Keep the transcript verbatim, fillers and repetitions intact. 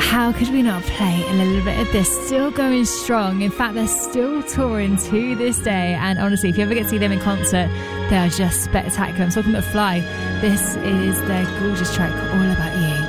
How could we not play a little bit of this? Still going strong. In fact, they're still touring to this day. And honestly, if you ever get to see them in concert, they are just spectacular. I'm talking about Fly. This is their gorgeous track, All About You.